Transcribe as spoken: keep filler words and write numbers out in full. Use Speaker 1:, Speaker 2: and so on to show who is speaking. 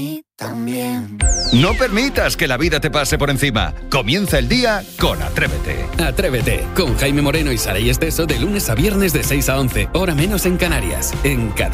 Speaker 1: también.
Speaker 2: No permitas que la vida te pase por encima. Comienza el día con Atrévete.
Speaker 3: Atrévete, con Jaime Moreno y Saray Esteso de lunes a viernes de seis a once, hora menos en Canarias. En Cadena